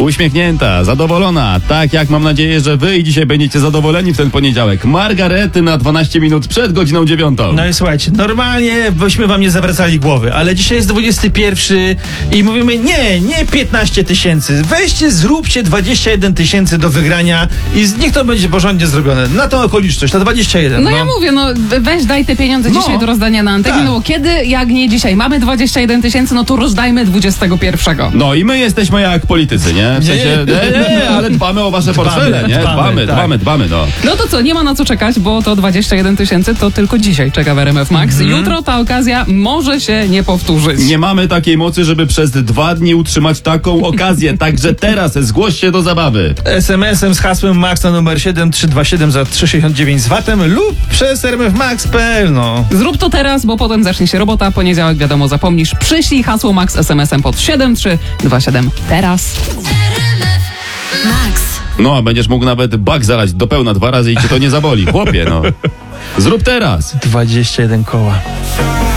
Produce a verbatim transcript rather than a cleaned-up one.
Uśmiechnięta, zadowolona, tak jak mam nadzieję, że wy i dzisiaj będziecie zadowoleni w ten poniedziałek. Margarety na dwanaście minut przed godziną dziewiątą. No i słuchajcie, normalnie byśmy wam nie zawracali głowy, ale dzisiaj jest dwudziesty pierwszy i mówimy nie, nie piętnaście tysięcy, weźcie, zróbcie dwadzieścia jeden tysięcy do wygrania i z- niech to będzie porządnie zrobione. Na tą okoliczność, na dwadzieścia jeden. No, ja mówię, no weź daj te pieniądze No. dzisiaj do rozdania na antenie, Tak. no bo kiedy, jak nie dzisiaj, mamy dwadzieścia jeden tysięcy, no to rozdajmy dwudziestego pierwszego. No i my jesteśmy jak politycy, nie? W sensie, nie, nie, nie, ale dbamy o wasze Dbamy, portfele, nie? dbamy, Dbamy, tak. dbamy, dbamy, no. No to co, nie ma na co czekać, bo to dwadzieścia jeden tysięcy to tylko dzisiaj czeka w R M F Max. Jutro ta okazja może się nie powtórzyć. Nie mamy takiej mocy, żeby przez dwa dni utrzymać taką okazję, także teraz zgłoś się do zabawy. es em esem z hasłem Max na numer siedem trzy dwa siedem za trzy sześćdziesiąt dziewięć z vatem lub przez r m f max kropka p l, no. Zrób to teraz, bo potem zacznie się robota. Poniedziałek, wiadomo, zapomnisz. Przyślij hasło Max es em esem pod siedem trzy dwa siedem teraz. Max. No, a będziesz mógł nawet bak zalać do pełna dwa razy i cię to nie zaboli. Chłopie, no. Zrób teraz. dwadzieścia jeden koła.